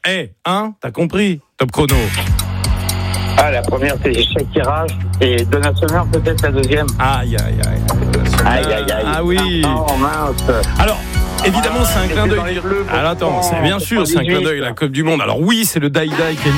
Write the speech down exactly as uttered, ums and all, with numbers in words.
Eh, hein, t'as compris? Top chrono. Ah, la première, c'est Shakira. Et Donna Summer, peut-être la deuxième. Aïe, aïe, aïe. Aïe, aïe, aïe. Ah oui. Oh, mince. Alors, évidemment, c'est un Ah, clin c'était d'œil. dans les bleus, Alors attends, c'est bien sûr, c'est un clin d'œil, la Coupe du Monde. Alors oui, c'est le Die Die qui est